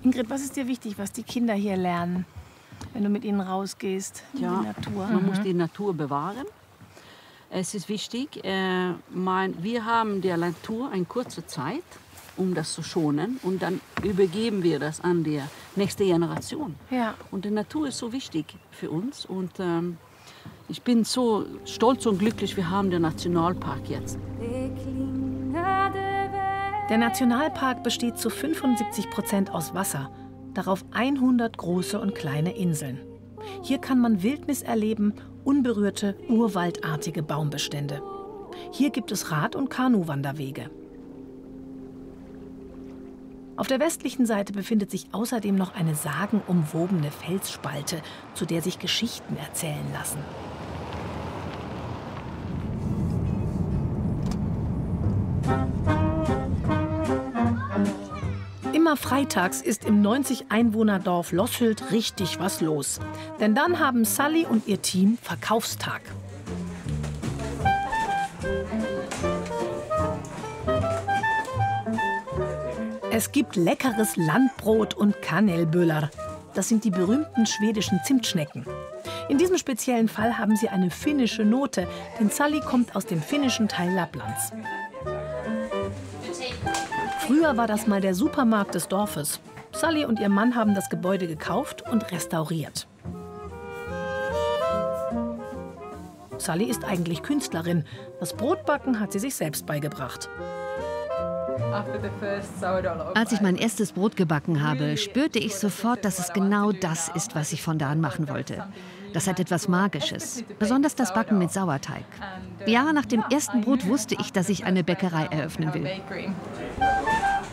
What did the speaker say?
Ingrid, was ist dir wichtig, was die Kinder hier lernen, wenn du mit ihnen rausgehst in die Natur? Man muss die Natur bewahren. Es ist wichtig, wir haben der Natur eine kurze Zeit, um das zu schonen. Und dann übergeben wir das an die nächste Generation. Ja. Und die Natur ist so wichtig für uns. Und ich bin so stolz und glücklich, wir haben den Nationalpark jetzt. Der Nationalpark besteht zu 75% aus Wasser, darauf 100 große und kleine Inseln. Hier kann man Wildnis erleben, unberührte, urwaldartige Baumbestände. Hier gibt es Rad- und Kanuwanderwege. Auf der westlichen Seite befindet sich außerdem noch eine sagenumwobene Felsspalte, zu der sich Geschichten erzählen lassen. Immer freitags ist im 90-Einwohner-Dorf Losshült richtig was los. Denn dann haben Sally und ihr Team Verkaufstag. Es gibt leckeres Landbrot und Kanelböller. Das sind die berühmten schwedischen Zimtschnecken. In diesem speziellen Fall haben sie eine finnische Note, denn Sally kommt aus dem finnischen Teil Lapplands. Früher war das mal der Supermarkt des Dorfes. Sally und ihr Mann haben das Gebäude gekauft und restauriert. Sally ist eigentlich Künstlerin. Das Brotbacken hat sie sich selbst beigebracht. Als ich mein erstes Brot gebacken habe, spürte ich sofort, dass es genau das ist, was ich von da an machen wollte. Das hat etwas Magisches, besonders das Backen mit Sauerteig. Ja, nach dem ersten Brot wusste ich, dass ich eine Bäckerei eröffnen will.